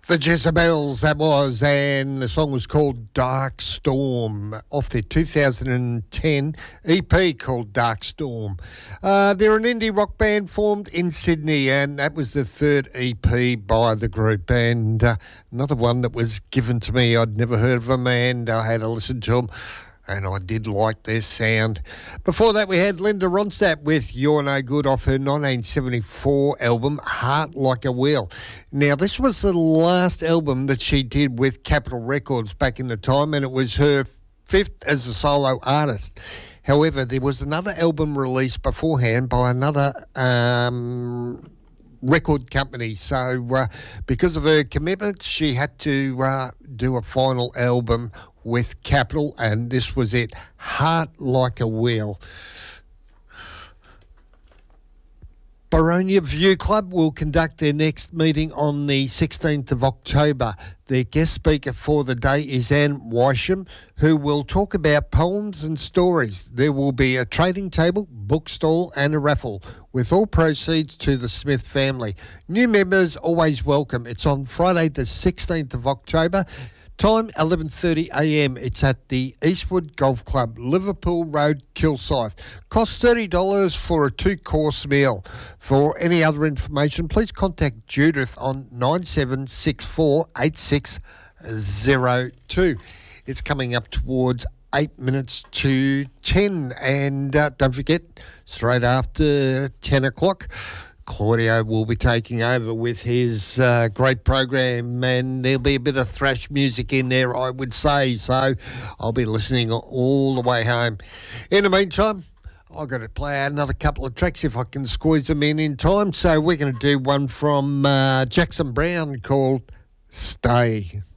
The Jezebels, that was, and the song was called Dark Storm, off their 2010 EP called Dark Storm. They're an indie rock band formed in Sydney, and that was the third EP by the group, and another one that was given to me. I'd never heard of them, and I had to listen to them, and I did like their sound. Before that, we had Linda Ronstadt with You're No Good off her 1974 album, Heart Like a Wheel. Now, this was the last album that she did with Capitol Records back in the time, and it was her fifth as a solo artist. However, there was another album released beforehand by another record company. So because of her commitment, she had to do a final album with Capitol, and this was it, Heart Like a Wheel. Boronia View Club will conduct their next meeting on the 16th of October. Their guest speaker for the day is Anne Wysham, who will talk about poems and stories. There will be a trading table, bookstall and a raffle, with all proceeds to the Smith family. New members always welcome. It's on Friday the 16th of October. Time 11:30am. It's at the Eastwood Golf Club, Liverpool Road, Kilsyth. Costs $30 for a 2-course meal. For any other information, please contact Judith on 97648602. It's coming up towards 8 minutes to 10, and don't forget, straight after 10 o'clock, Claudio will be taking over with his great program, and there'll be a bit of thrash music in there, I would say, so I'll be listening all the way home. In the meantime, I've got to play out another couple of tracks if I can squeeze them in time, so we're going to do one from Jackson Browne called Stay.